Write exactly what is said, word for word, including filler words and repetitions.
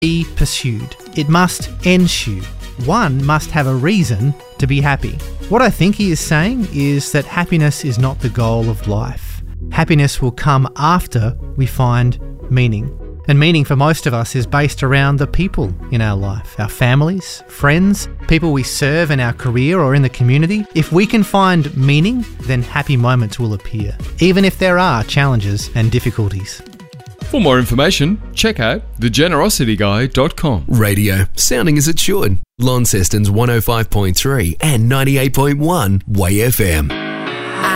be pursued. It must ensue. One must have a reason to be happy. What I think he is saying is that happiness is not the goal of life. Happiness will come after we find meaning. And meaning for most of us is based around the people in our life, our families, friends, people we serve in our career or in the community. If we can find meaning, then happy moments will appear, even if there are challenges and difficulties. For more information, check out the generosity guy dot com. Radio, sounding as it should. Launceston's one oh five point three and ninety-eight point one Way F M.